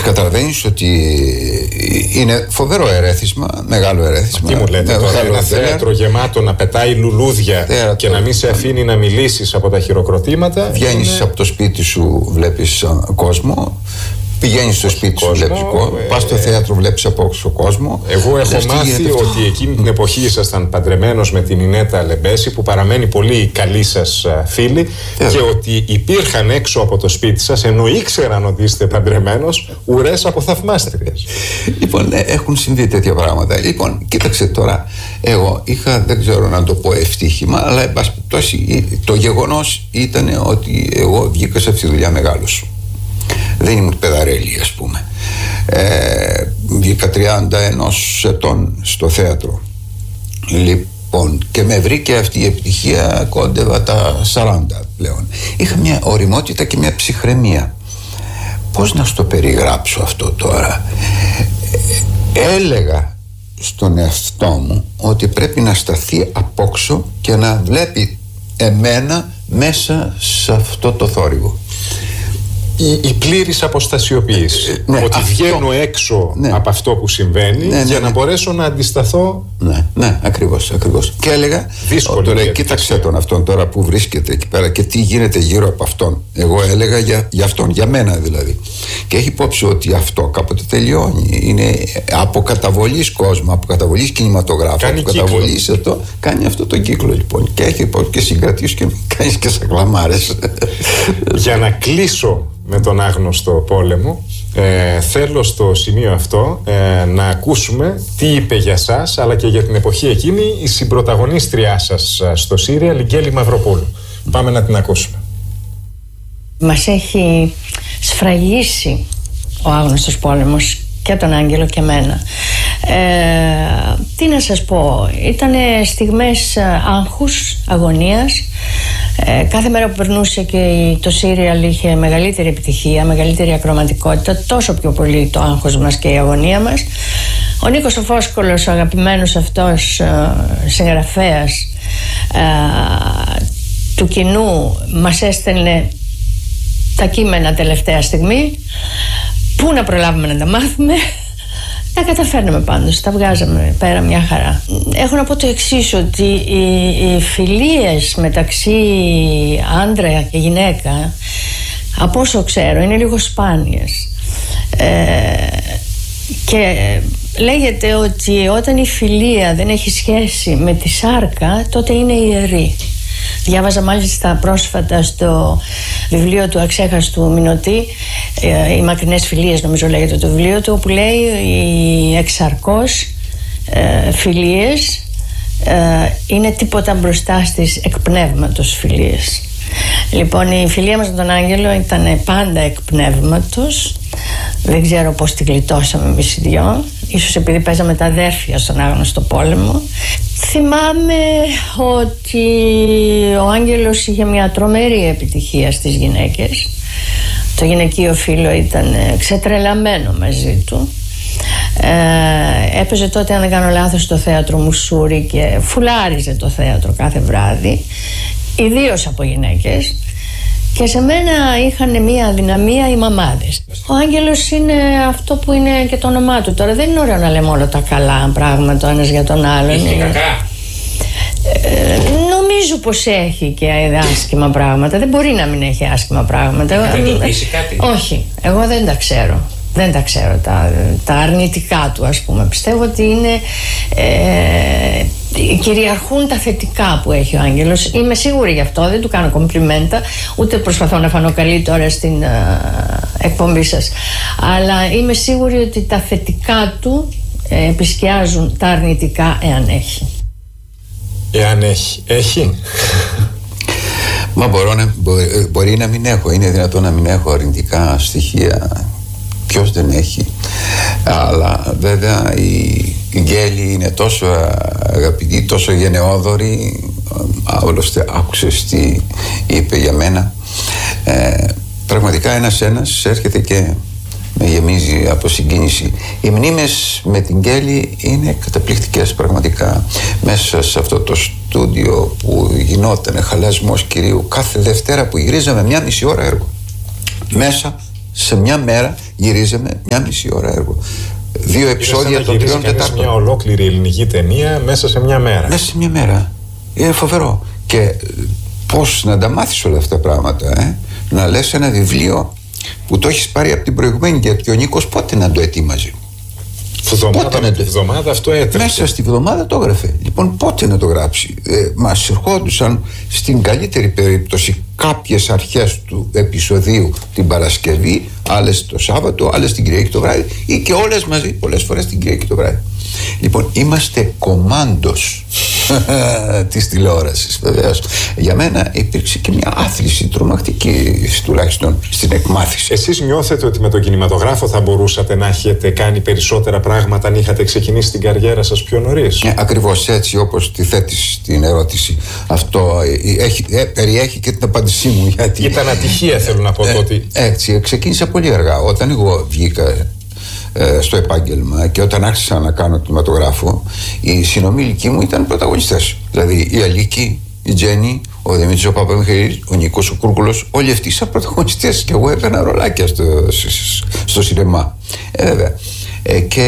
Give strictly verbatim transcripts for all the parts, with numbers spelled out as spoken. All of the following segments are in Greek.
Καταλαβαίνεις ότι είναι φοβερό ερέθισμα, μεγάλο ερέθισμα. Τι μου λέτε τώρα, ένα θέατρο γεμάτο να πετάει λουλούδια θέατρο, και να μην σε αφήνει να μιλήσεις από τα χειροκροτήματα. Βγαίνεις είναι... από το σπίτι σου, βλέπεις κόσμο. Πηγαίνεις στο σπίτι σου, βλέπεις κόσμο. Ε, Πας στο θέατρο, βλέπεις απόξω κόσμο. Εγώ έχω μάθει ότι εκείνη την εποχή ήσασταν παντρεμένος με την Ινέτα Λεμπέση, που παραμένει πολύ καλή σας φίλη, Θεατρο. Και ότι υπήρχαν έξω από το σπίτι σας, ενώ ήξεραν ότι είστε παντρεμένος, ουρές από θαυμάστριες. Λοιπόν, έχουν συμβεί τέτοια πράγματα. Λοιπόν, κοίταξε τώρα, εγώ είχα, δεν ξέρω να το πω ευτύχημα, αλλά εν πάση περιπτώσει, το γεγονός ήταν ότι εγώ βγήκα σε αυτή τη δουλειά μεγάλος. Δεν ήμουν παιδαρέλη, ας πούμε. Ε, βγήκα τριάντα ενός ετών στο θέατρο. Λοιπόν, και με βρήκε αυτή η επιτυχία, κόντευα τα σαράντα πλέον. Είχα μια ωριμότητα και μια ψυχραιμία. Πώς να στο περιγράψω αυτό τώρα? Ε, έλεγα στον εαυτό μου ότι πρέπει να σταθεί απόξω και να βλέπει εμένα μέσα σε αυτό το θόρυβο. Η, η πλήρης αποστασιοποίηση. Ε, ναι, ότι αυτό, βγαίνω έξω ναι, από αυτό που συμβαίνει, ναι, ναι, για ναι, να μπορέσω να αντισταθώ. Ναι, ναι, ακριβώς, ακριβώς. Και έλεγα, δύσκολη, τώρα, κοίταξε τον αυτόν τώρα που βρίσκεται εκεί πέρα και τι γίνεται γύρω από αυτόν. Εγώ έλεγα για, για αυτόν, για μένα δηλαδή. Και έχει υπόψη ότι αυτό κάποτε τελειώνει. Είναι από καταβολής κόσμου, από καταβολής κινηματογράφου, κάνει από καταβολής αυτό, κάνει αυτό το κύκλο λοιπόν. Και έχει υπόψη και συγκρατήσεις και κάνεις και σακλαμάρες. Για να κλείσω με τον άγνωστο πόλεμο, ε, θέλω στο σημείο αυτό ε, να ακούσουμε τι είπε για σας, αλλά και για την εποχή εκείνη, η συμπροταγωνίστριά σας στο σύριαλ, η Γκέλη Μαυροπούλου. Πάμε να την ακούσουμε. Μας έχει σφραγίσει ο άγνωστος πόλεμος και τον Άγγελο και εμένα. Ε, τι να σας πω, ήταν στιγμές άγχους, αγωνίας. Ε, κάθε μέρα που περνούσε και το σύριαλ είχε μεγαλύτερη επιτυχία, μεγαλύτερη ακροματικότητα, τόσο πιο πολύ το άγχος μας και η αγωνία μας. Ο Νίκος ο Φόσκολος, ο αγαπημένος αυτός ε, συγγραφέας ε, του κοινού, μας έστελνε τα κείμενα τελευταία στιγμή. Πού να προλάβουμε να τα μάθουμε? Τα καταφέρναμε πάντως, τα βγάζαμε πέρα μια χαρά. Έχω να πω το εξής, ότι οι, οι φιλίες μεταξύ άντρα και γυναίκα, από όσο ξέρω, είναι λίγο σπάνιες. Ε, και λέγεται ότι όταν η φιλία δεν έχει σχέση με τη σάρκα, τότε είναι ιερή. Διάβαζα μάλιστα πρόσφατα στο βιβλίο του αξέχαστου Μινωτή, οι μακρινές φιλίες νομίζω λέγεται το βιβλίο του, όπου λέει οι εξαρκώς ε, φιλίες ε, είναι τίποτα μπροστά στις εκπνεύματος φιλίες. Λοιπόν, η φιλία μας με τον Άγγελο ήταν πάντα εκπνεύματος. Δεν ξέρω πώς τη γλιτώσαμε εμείς οι δυο. Ίσως επειδή παίζαμε τα αδέρφια στον άγνωστο πόλεμο. Θυμάμαι ότι ο Άγγελος είχε μια τρομερή επιτυχία στις γυναίκες. Το γυναικείο φύλο ήταν ξετρελαμένο μαζί του. Ε, έπαιζε τότε, αν δεν κάνω λάθος, στο θέατρο Μουσούρι και φουλάριζε το θέατρο κάθε βράδυ, ιδίως από γυναίκες. Και σε μένα είχαν μία αδυναμία οι μαμάδες. Ο Άγγελος είναι αυτό που είναι και το όνομά του. Τώρα δεν είναι ωραίο να λέμε όλα τα καλά πράγματα ο ένας για τον άλλον. Είχε κακά. Ε, νομίζω πως έχει και άσχημα πράγματα. Δεν μπορεί να μην έχει άσχημα πράγματα. Δεν το πείσει κάτι? Όχι, εγώ δεν τα ξέρω. Δεν τα ξέρω τα, τα αρνητικά του, ας πούμε. Πιστεύω ότι είναι ε, κυριαρχούν τα θετικά που έχει ο Άγγελος. Είμαι σίγουρη γι' αυτό, δεν του κάνω κομπλιμέντα, ούτε προσπαθώ να φανώ καλή τώρα στην ε, εκπομπή σας, αλλά είμαι σίγουρη ότι τα θετικά του ε, επισκιάζουν τα αρνητικά, εάν έχει. Εάν έχει. Έχει. Μα μπορώ να, μπορεί, μπορεί να μην έχω, είναι δυνατόν να μην έχω αρνητικά στοιχεία. Ποιος δεν έχει? Αλλά βέβαια η, η Γκέλη είναι τόσο αγαπητή, τόσο γενναιόδορη. Άλλωστε άκουσες τι είπε για μένα. ε, Πραγματικά ένας ένας έρχεται και με γεμίζει από συγκίνηση. Οι μνήμες με την Γκέλη είναι καταπληκτικές πραγματικά. Μέσα σε αυτό το στούντιο που γινόταν χαλασμός κυρίου κάθε Δευτέρα που γυρίζαμε μια μισή ώρα έργο, μέσα σε μια μέρα Γυρίζαμε μια μισή ώρα έργο. Δύο επεισόδια των τριών τετάρτων. Μια ολόκληρη ελληνική ταινία μέσα σε μια μέρα. Μέσα σε μια μέρα. Είναι φοβερό. Και πώς να τα μάθεις όλα αυτά τα πράγματα, ε? Να λες ένα βιβλίο που το έχεις πάρει από την προηγουμένη, γιατί ο Νίκος πότε να το ετοίμαζε. Βδομάδα με τη βδομάδα αυτό έτρεχε. Μέσα στη βδομάδα το έγραφε. Λοιπόν, πότε να το γράψει. Ε, μας ερχόντουσαν στην καλύτερη περίπτωση κάποιες αρχές του επεισοδίου την Παρασκευή, άλλες το Σάββατο, άλλες την Κυριακή το βράδυ, ή και όλες μαζί, πολλές φορές την Κυριακή το βράδυ. Λοιπόν, είμαστε κομμάντος της τηλεόρασης, βεβαίως. Για μένα υπήρξε και μια άθληση τρομακτική, τουλάχιστον στην εκμάθηση. Εσείς νιώθετε ότι με τον κινηματογράφο θα μπορούσατε να έχετε κάνει περισσότερα πράγματα αν είχατε ξεκινήσει την καριέρα σας πιο νωρίς? Ε, ακριβώς έτσι όπως τη θέτεις την ερώτηση. Αυτό έχει, ε, περιέχει και την απάντησή μου. Γιατί... Ήταν ατυχία, θέλω να πω ε, ότι... Έτσι, ξεκίνησα πολύ αργά. Όταν εγώ βγήκα στο επάγγελμα και όταν άρχισα να κάνω κινηματογράφο, οι συνομήλικοι μου ήταν πρωταγωνιστές. Δηλαδή η Αλίκη, η Τζέννη, ο Δημήτρης ο Παπαμιχαήλ, ο Νίκος ο Κούρκουλος, όλοι αυτοί σαν πρωταγωνιστές, και εγώ έκανα ρολάκια στο, στο σινεμά. Ε, βέβαια. Ε, και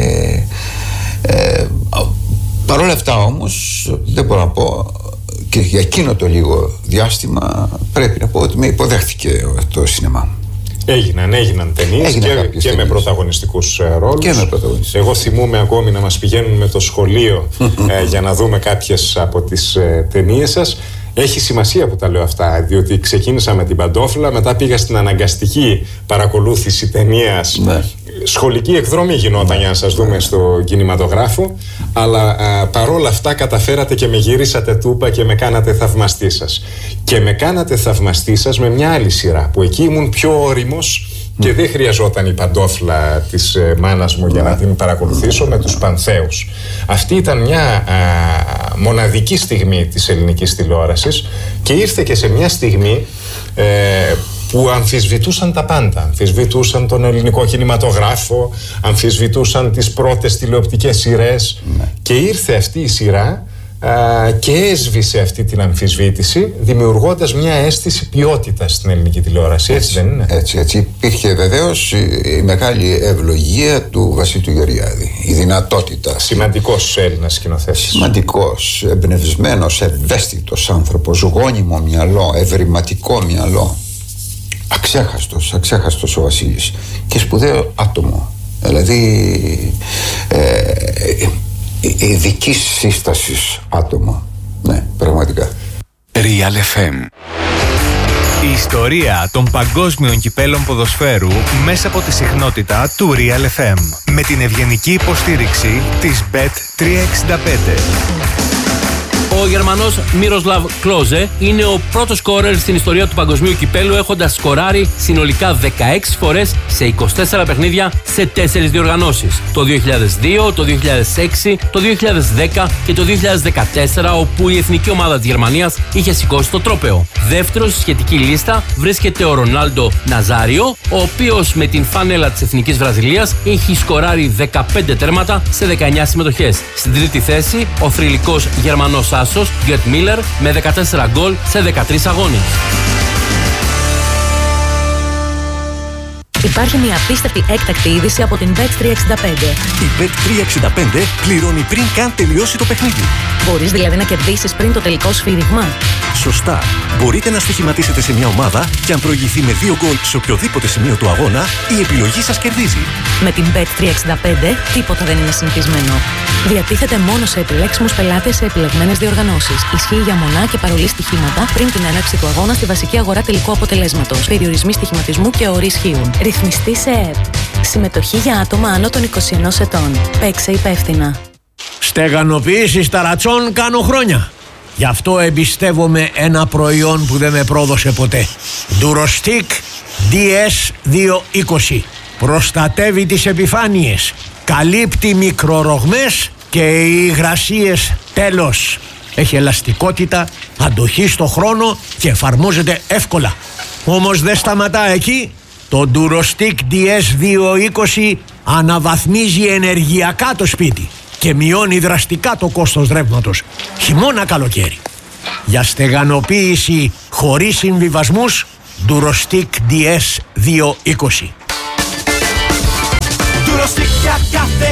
ε, παρόλα αυτά όμως δεν μπορώ να πω, και για εκείνο το λίγο διάστημα πρέπει να πω ότι με υποδέχτηκε το σινεμά. Έγιναν, έγιναν ταινίες και, και με πρωταγωνιστικούς ε, ρόλους. Και με πρωταγωνιστικούς. Εγώ θυμούμαι ακόμη να μας πηγαίνουν με το σχολείο ε, για να δούμε κάποιες από τις ε, ταινίες σας. Έχει σημασία που τα λέω αυτά, διότι ξεκίνησα με την Παντόφλα, μετά πήγα στην αναγκαστική παρακολούθηση ταινίας. Ναι. Σχολική εκδρομή γινόταν, για να σας δούμε, στο κινηματογράφο. Αλλά α, παρόλα αυτά καταφέρατε και με γυρίσατε τούπα και με κάνατε θαυμαστή σας. Και με κάνατε θαυμαστή σας με μια άλλη σειρά, που εκεί ήμουν πιο όριμος και δεν χρειαζόταν η παντόφλα της ε, μάνας μου για να την παρακολουθήσω, με τους Πανθέους. Αυτή ήταν μια α, μοναδική στιγμή της ελληνικής τηλεόρασης και ήρθε και σε μια στιγμή ε, που αμφισβητούσαν τα πάντα. Αμφισβητούσαν τον ελληνικό κινηματογράφο, αμφισβητούσαν τις πρώτες τηλεοπτικές σειρές. Ναι. Και ήρθε αυτή η σειρά α, και έσβησε αυτή την αμφισβήτηση, δημιουργώντας μια αίσθηση ποιότητας στην ελληνική τηλεόραση. Έτσι, έτσι δεν είναι? Έτσι, έτσι. Υπήρχε βεβαίως η μεγάλη ευλογία του Βασίλη του Γεωργιάδη. Η δυνατότητα. Σημαντικός Έλληνας σκηνοθέτης. Σημαντικός, εμπνευσμένος, ευαίσθητος άνθρωπος, γόνιμο μυαλό, ευρηματικό μυαλό. Αξέχαστος, αξέχαστος ο Βασίλης. Και σπουδαίο άτομο. Δηλαδή ε, ειδικής σύστασης άτομο. Ναι, πραγματικά. Real εφ εμ. Η ιστορία των παγκόσμιων κυπέλων ποδοσφαίρου μέσα από τη συχνότητα του Real εφ εμ. Με την ευγενική υποστήριξη της μπετ τριακόσια εξήντα πέντε. Ο Γερμανός Μίροσλαβ Κλόζε είναι ο πρώτος σκόρερ στην ιστορία του παγκοσμίου κυπέλου, έχοντας σκοράρει συνολικά δεκαέξι φορές σε είκοσι τέσσερα παιχνίδια σε τέσσερις διοργανώσεις. Το δύο χιλιάδες δύο, το δύο χιλιάδες έξι, το δύο χιλιάδες δέκα και το δύο χιλιάδες δεκατέσσερα, όπου η εθνική ομάδα της Γερμανίας είχε σηκώσει το τρόπαιο. Δεύτερος στη σχετική λίστα βρίσκεται ο Ρονάλντο Ναζάριο, ο οποίος με την φανέλα της εθνικής Βραζιλίας έχει σκοράρει δεκαπέντε τέρματα σε δεκαεννιά συμμετοχές. Στην τρίτη θέση ο θρυλικός Γερμανός άσος Γκέρτ Μίλερ με δεκατέσσερα γκολ σε δεκατρείς αγώνες. Υπάρχει μια απίστευτη έκτακτη είδηση από την μπετ τριακόσια εξήντα πέντε. Η μπετ τριακόσια εξήντα πέντε πληρώνει πριν καν τελειώσει το παιχνίδι. Μπορείς δηλαδή να κερδίσεις πριν το τελικό σφύριγμα. Σωστά. Μπορείτε να στοιχηματίσετε σε μια ομάδα και αν προηγηθεί με δύο γκολ σε οποιοδήποτε σημείο του αγώνα, η επιλογή σας κερδίζει. Με την μπετ τριακόσια εξήντα πέντε τίποτα δεν είναι συνηθισμένο. Διατίθεται μόνο σε επιλέξιμους πελάτες σε επιλεγμένες διοργανώσεις. Ισχύει για μονά και παρολί στοιχήματα πριν την έναρξη του αγώνα στη βασική αγορά τελικού αποτελέσματος. Περιορισμοί στοιχηματισμού και όροι ισχύουν. Ρυθμιστή σε ΕΕΠ. Συμμετοχή για άτομα άνω των είκοσι ενός ετών. Παίξε υπεύθυνα. Στεγανοποίηση ταρατσών κάνω χρόνια. Γι' αυτό εμπιστεύομαι ένα προϊόν που δεν με πρόδωσε ποτέ. Durostic ντι ες διακόσια είκοσι. Προστατεύει τις επιφάνειες. Καλύπτει μικρορογμές και υγρασίες. Τέλος. Έχει ελαστικότητα, αντοχή στο χρόνο και εφαρμόζεται εύκολα. Όμως δεν σταματά εκεί. Το Durostic ντι ες διακόσια είκοσι αναβαθμίζει ενεργειακά το σπίτι και μειώνει δραστικά το κόστος ρεύματος, χειμώνα καλοκαίρι. Για στεγανοποίηση χωρίς συμβιβασμούς, Durostic ντι ες διακόσια είκοσι.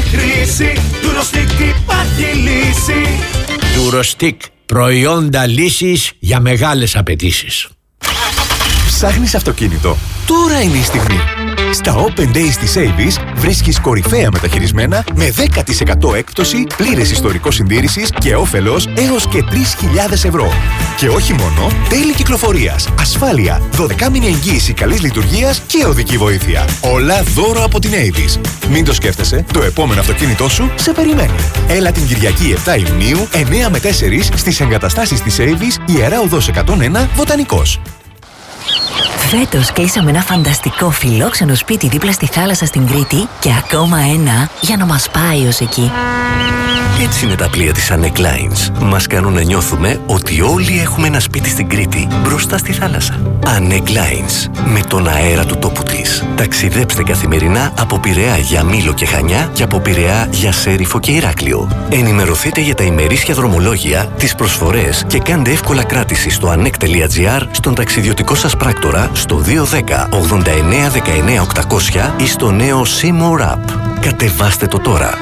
χρήση. Ντουροστικ υπάρχει λύση. Ντουροστικ, προϊόντα λύσης για μεγάλες απαιτήσεις. Ψάχνεις αυτοκίνητο? Τώρα είναι η στιγμή. Στα Open Days της Avis βρίσκεις κορυφαία μεταχειρισμένα με δέκα τοις εκατό έκπτωση, πλήρες ιστορικό συντήρησης και όφελος έως και τρεις χιλιάδες ευρώ. Και όχι μόνο, τέλη κυκλοφορίας, ασφάλεια, δωδεκάμηνη εγγύηση καλής λειτουργίας και οδική βοήθεια. Όλα δώρο από την Avis. Μην το σκέφτεσαι, το επόμενο αυτοκίνητό σου σε περιμένει. Έλα την Κυριακή επτά Ιουνίου, εννιά με τέσσερα στις εγκαταστάσεις της Avis, Ιερά Οδός εκατόν ένα, Βοτανικός. Φέτος κλείσαμε ένα φανταστικό φιλόξενο σπίτι δίπλα στη θάλασσα στην Κρήτη και ακόμα ένα για να μας πάει ως εκεί. Έτσι είναι τα πλοία της Anec Lines. Μας κάνουν να νιώθουμε ότι όλοι έχουμε ένα σπίτι στην Κρήτη, μπροστά στη θάλασσα. Anec Lines, με τον αέρα του τόπου της. Ταξιδέψτε καθημερινά από Πειραιά για Μήλο και Χανιά και από Πειραιά για Σέριφο και Ηράκλειο. Ενημερωθείτε για τα ημερήσια δρομολόγια, τις προσφορές και κάντε εύκολα κράτηση στο anec τελεία gr, στον ταξιδιωτικό σας πράκτορα, στο δύο ένα μηδέν ογδόντα εννέα δεκαεννέα οκτακόσια ή στο νέο Seymour App. Κατεβάστε το τώρα.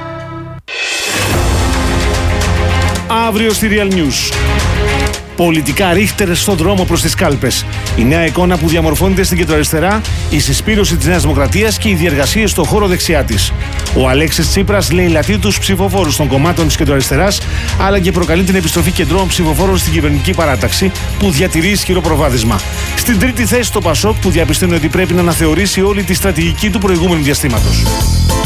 Αύριο στη Real News. Πολιτικά ρίχτερ στον δρόμο προς τις κάλπες. Η νέα εικόνα που διαμορφώνεται στην κεντροαριστερά, η συσπήρωση της Νέας Δημοκρατίας και οι διεργασίες στον χώρο δεξιά της. Ο Αλέξης Τσίπρας λέει λατρεί τους ψηφοφόρους των κομμάτων της κεντροαριστεράς, αλλά και προκαλεί την επιστροφή κεντρώων ψηφοφόρων στην κυβερνητική παράταξη, που διατηρεί ισχυρό προβάδισμα. Στην τρίτη θέση το Πασόκ, που διαπιστώνει ότι πρέπει να αναθεωρήσει όλη τη στρατηγική του προηγούμενου διαστήματος.